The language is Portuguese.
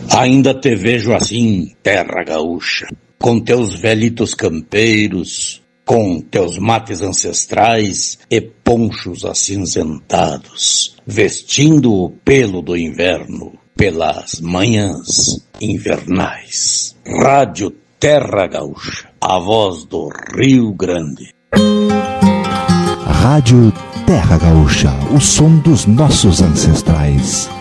Ainda te vejo assim, terra gaúcha, com teus velhitos campeiros, com teus mates ancestrais e ponchos acinzentados, vestindo o pelo do inverno pelas manhãs invernais. Rádio Terra Gaúcha, a voz do Rio Grande. Rádio Terra Gaúcha, o som dos nossos ancestrais.